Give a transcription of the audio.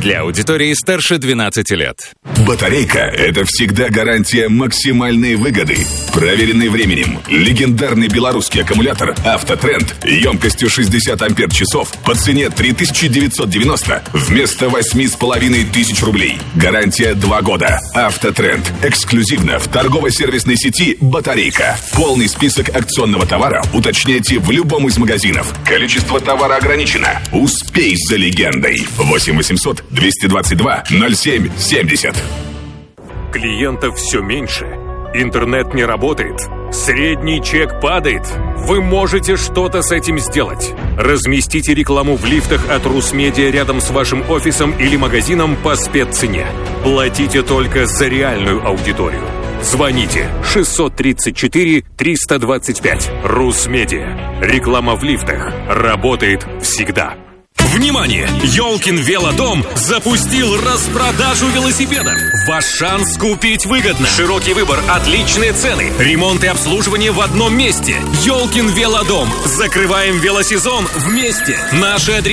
Для аудитории старше 12 лет. Батарейка – это всегда гарантия максимальной выгоды. Проверенный временем, легендарный белорусский аккумулятор «Автотренд» емкостью 60 ампер-часов по цене 3990 вместо 8500 рублей. Гарантия 2 года. «Автотренд» эксклюзивно в торгово-сервисной сети «Батарейка». Полный список акционного товара уточняйте в любом из магазинов. Количество товара ограничено. Успей за легендой. 8 800 222 07 70. Клиентов все меньше. Интернет не работает. Средний чек падает. Вы можете что-то с этим сделать. Разместите рекламу в лифтах от Русмедиа рядом с вашим офисом или магазином по спеццене. Платите только за реальную аудиторию. Звоните 634 325. Русмедиа. Реклама в лифтах работает всегда. Внимание! Ёлкин Велодом запустил распродажу велосипедов. Ваш шанс купить выгодно. Широкий выбор, отличные цены. Ремонт и обслуживание в одном месте. Ёлкин Велодом. Закрываем велосезон вместе. Наши адреса.